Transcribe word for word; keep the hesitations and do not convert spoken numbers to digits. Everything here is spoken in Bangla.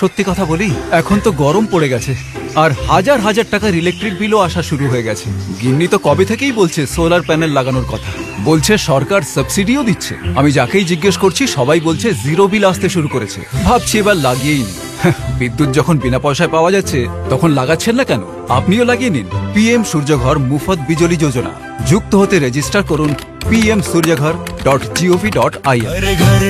সত্যি কথা বলি, এখন তো গরম পড়ে গেছে আর হাজার হাজার টাকার ইলেকট্রিক বিলও আসা শুরু হয়ে গেছে। গিন্নি তো কবে থেকেই বলছে সোলার প্যানেল লাগানোর কথা, বলছে সরকার সাবসিডিও দিচ্ছে। আমি যাকেই জিজ্ঞেস করছি সবাই বলছে জিরো বিল আসতে শুরু করেছে। ভাবছি এবার লাগিয়েই নি। বিদ্যুৎ যখন বিনা পয়সায় পাওয়া যাচ্ছে তখন লাগাচ্ছেন না কেন? আপনিও লাগিয়ে নিন পিএম সূর্যঘর মুফত বিজলি যোজনা। যুক্ত হতে রেজিস্টার করুন P M সূর্যঘর dot gov dot I N.